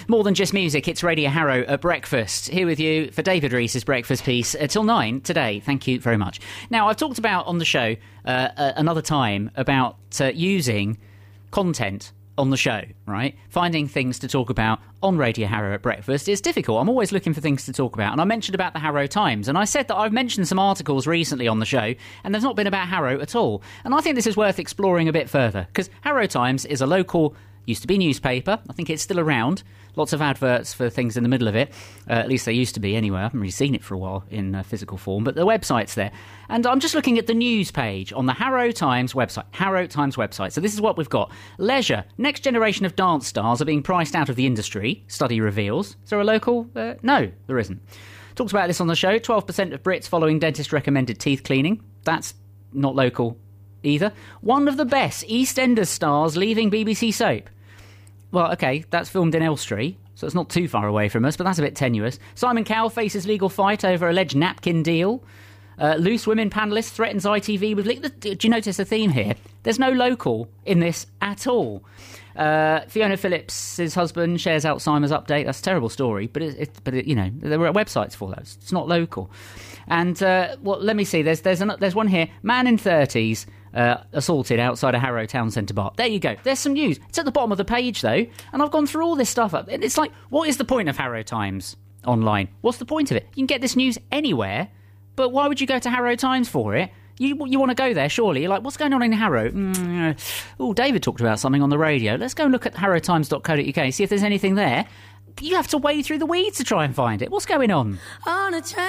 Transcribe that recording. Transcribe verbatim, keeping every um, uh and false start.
More than just music, it's Radio Harrow at breakfast. Here with you for David Rees's breakfast piece uh, till nine today. Thank you very much. Now, I've talked about on the show uh, uh, another time about uh, using content on the show, right? Finding things to talk about on Radio Harrow at breakfast is difficult. I'm always looking for things to talk about. And I mentioned about the Harrow Times. And I said that I've mentioned some articles recently on the show, and there's not been about Harrow at all. And I think this is worth exploring a bit further, because Harrow Times is a local, used to be newspaper. I think it's still around. Lots of adverts for things in the middle of it. Uh, at least they used to be anyway. I haven't really seen it for a while in uh, physical form, but the website's there. And I'm just looking at the news page on the Harrow Times website. Harrow Times website. So this is what we've got. Leisure. Next generation of dance stars are being priced out of the industry, study reveals. Is there a local? Uh, no, there isn't. Talked about this on the show. twelve percent of Brits following dentist-recommended teeth cleaning. That's not local either. One of the best EastEnders stars leaving B B C soap. Well, OK, that's filmed in Elstree, so it's not too far away from us, but that's a bit tenuous. Simon Cowell faces legal fight over alleged napkin deal. Uh, Loose Women panellist threatens I T V with... Le- Do you notice a theme here? There's no local in this at all. Uh, Fiona Phillips' husband shares Alzheimer's update. That's a terrible story, but, it, it, but it, you know, there were websites for that. It's not local. And, uh, well, let me see. There's, there's, an, there's one here. Man in thirties... Uh, assaulted outside a Harrow Town Centre bar. There you go. There's some news. It's at the bottom of the page, though, and I've gone through all this stuff. Up. It's like, what is the point of Harrow Times online? What's the point of it? You can get this news anywhere, but why would you go to Harrow Times for it? You you want to go there, surely. You're like, what's going on in Harrow? Mm, oh, David talked about something on the radio. Let's go and look at harrow times dot co dot uk, see if there's anything there. You have to wade through the weeds to try and find it. What's going on? On a train.